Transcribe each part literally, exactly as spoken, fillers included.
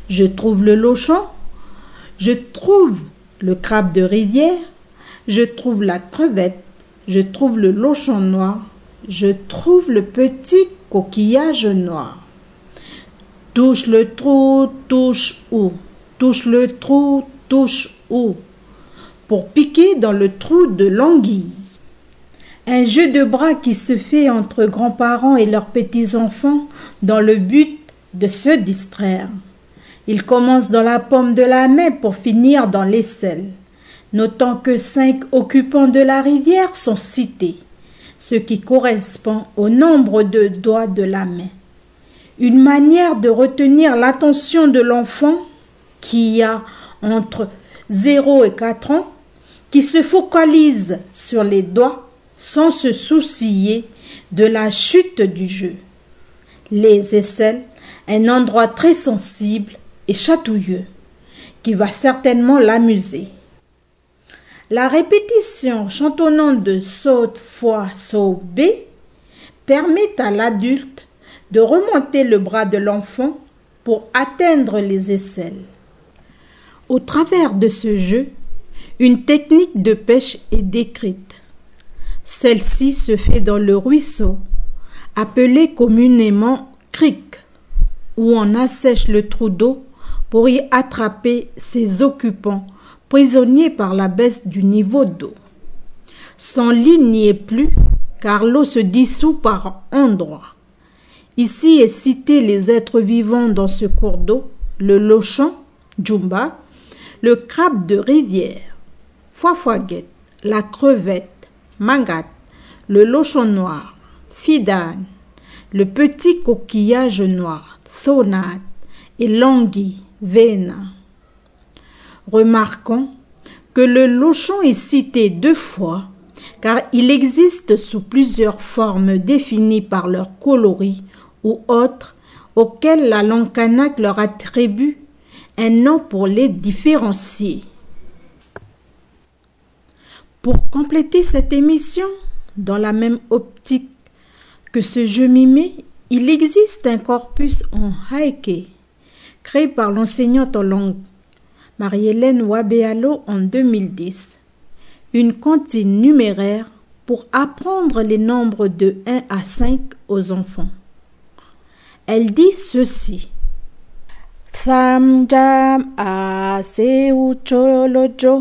je trouve le lochon, je trouve le crabe de rivière, je trouve la crevette, je trouve le lochon noir, je trouve le petit coquillage noir. Touche le trou, touche où? Touche le trou, touche où? Pour piquer dans le trou de l'anguille. Un jeu de bras qui se fait entre grands-parents et leurs petits-enfants dans le but de se distraire. Il commence dans la paume de la main pour finir dans l'aisselle. Notant que cinq occupants de la rivière sont cités, ce qui correspond au nombre de doigts de la main. Une manière de retenir l'attention de l'enfant qui a entre zéro et quatre ans, qui se focalise sur les doigts sans se soucier de la chute du jeu. Les aisselles, un endroit très sensible et chatouilleux, qui va certainement l'amuser. La répétition chantonnante de saute fois saute B permet à l'adulte de remonter le bras de l'enfant pour atteindre les aisselles. Au travers de ce jeu, une technique de pêche est décrite. Celle-ci se fait dans le ruisseau, appelé communément crique, où on assèche le trou d'eau pour y attraper ses occupants prisonniers par la baisse du niveau d'eau. Son lit n'y est plus, car l'eau se dissout par endroits. Ici est cité les êtres vivants dans ce cours d'eau, le lochon, Jumba, le crabe de rivière, Foifoiguette, la crevette, Mangat, le lochon noir, Fidan, le petit coquillage noir, Thonat, et l'anguille, Vena. Remarquons que le lochon est cité deux fois, car il existe sous plusieurs formes définies par leur coloris ou autres, auxquelles la langue kanak leur attribue un nom pour les différencier. Pour compléter cette émission, dans la même optique que ce jeu mimé, il existe un corpus en haïké, créé par l'enseignante en langue Marie-Hélène Wabealo en deux mille dix, une comptine numéraire pour apprendre les nombres de un à cinq aux enfants. Elle dit ceci. Tham jam ase ucholojo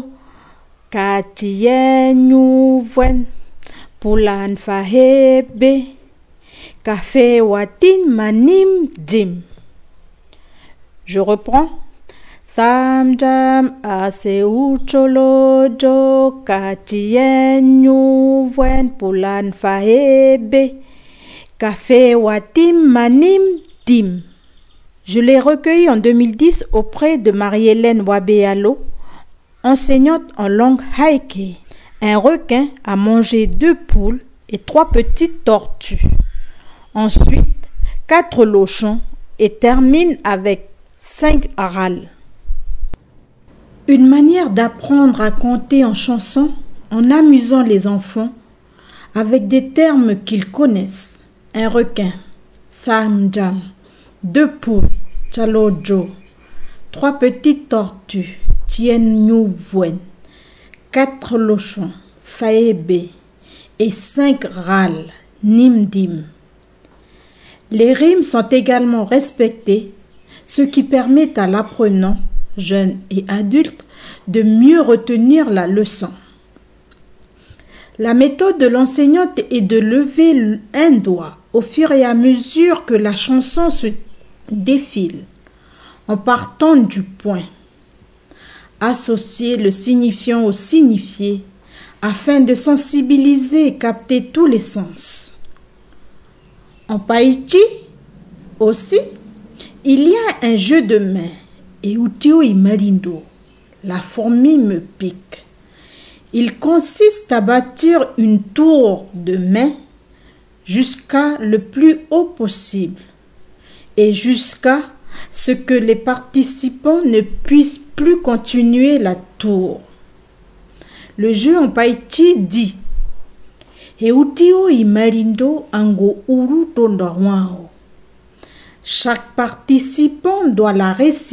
katien nyuvwen pulan fahebe café watin manim dim. Je reprends. Tham jam ase ucholojo katien nyuvwen pulan fahebe café watim manim dim. Je l'ai recueilli en deux mille dix auprès de Marie-Hélène Wabealo, enseignante en langue haïké. Un requin a mangé deux poules et trois petites tortues. Ensuite, quatre lochons et termine avec cinq râles. Une manière d'apprendre à compter en chanson en amusant les enfants avec des termes qu'ils connaissent. Un requin, Thamjam, deux poules, Chalojo, trois petites tortues, Tien Nyuvwen, quatre lochons, Faebe, et cinq râles, Nimdim. Les rimes sont également respectées, ce qui permet à l'apprenant, jeune et adulte, de mieux retenir la leçon. La méthode de l'enseignante est de lever un doigt au fur et à mesure que la chanson se défile, en partant du point. Associer le signifiant au signifié afin de sensibiliser et capter tous les sens. En Païti aussi, il y a un jeu de main et Utio Imarindo, la fourmi me pique. Il consiste à bâtir une tour de main jusqu'à le plus haut possible et jusqu'à ce que les participants ne puissent plus continuer la tour. Le jeu en Païti dit Heutio imarindo ango uru tondawao. Chaque participant doit la réciter